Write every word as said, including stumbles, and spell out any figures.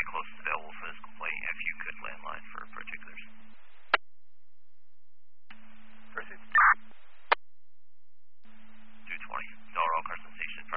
my closest available physical plate if you could landline for particulars.